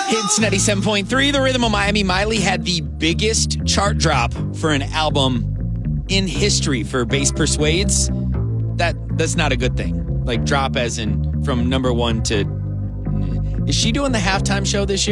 It's 97.3, The Rhythm of Miami. Miley had the biggest chart drop for an album in history for Bass Persuades. That's not a good thing. Like drop as in from number one to... Is she doing the halftime show this year?